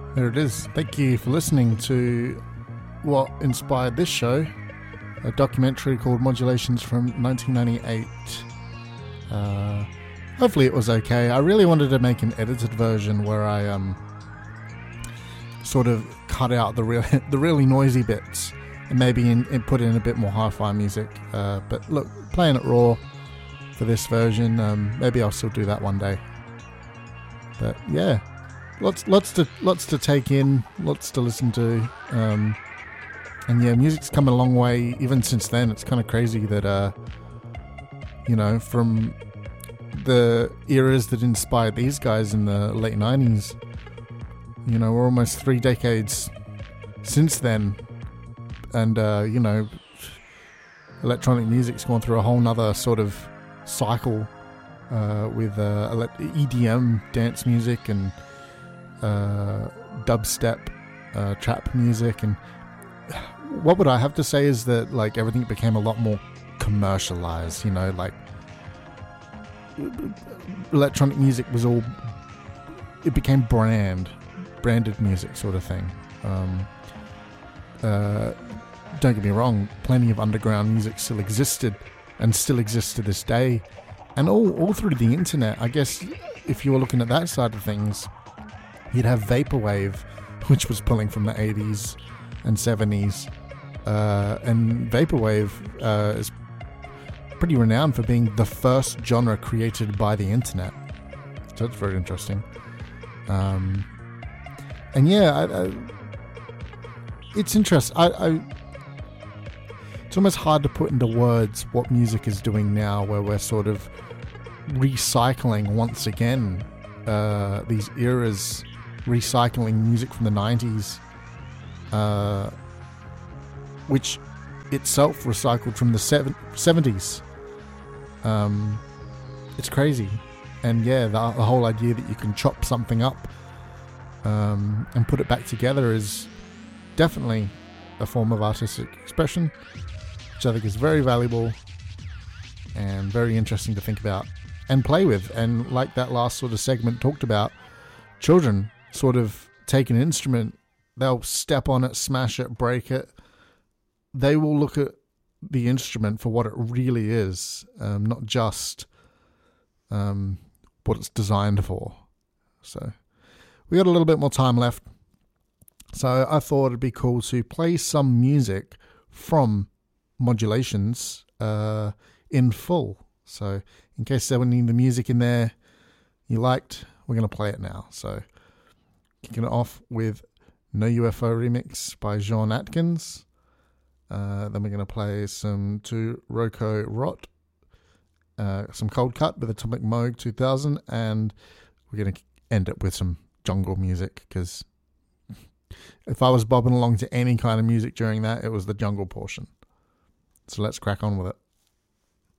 There it is. Thank you for listening to what inspired this show, a documentary called Modulations from 1998. Hopefully it was okay. I really wanted to make an edited version where I sort of cut out the really noisy bits and maybe put in a bit more hi-fi music. But look, playing it raw for this version, maybe I'll still do that one day. But yeah, lots to take in, lots to listen to, and yeah, music's come a long way even since then. It's kind of crazy that from the eras that inspired these guys in the late 90s, we're almost 3 decades since then, and electronic music's gone through a whole nother sort of cycle with EDM dance music and dubstep trap music. And what would I have to say is that like everything became a lot more commercialized, like electronic music it became branded music sort of thing. Don't get me wrong, plenty of underground music still existed and still exists to this day, and all through the internet. I guess if you were looking at that side of things, you'd have Vaporwave, which was pulling from the 80s and 70s, and Vaporwave is pretty renowned for being the first genre created by the internet. So it's very interesting. And yeah, it's interesting. It's almost hard to put into words what music is doing now, where we're sort of recycling once again these eras, recycling music from the 90s, which itself recycled from the 70s. It's crazy. And yeah, the whole idea that you can chop something up and put it back together is definitely a form of artistic expression, which I think is very valuable and very interesting to think about and play with. And like that last sort of segment talked about, children sort of take an instrument, they'll step on it, smash it, break it. They will look at the instrument for what it really is, not just what it's designed for. So we got a little bit more time left. So I thought it'd be cool to play some music from Modulations in full. So in case there was any of the music in there you liked, we're going to play it now. So kicking it off with No UFO Remix by Jean Atkins. Then we're going to play some To Roko Rot, some Cold Cut with Atomic Moog 2000, and we're going to end it with some jungle music, because if I was bobbing along to any kind of music during that, it was the jungle portion. So let's crack on with it.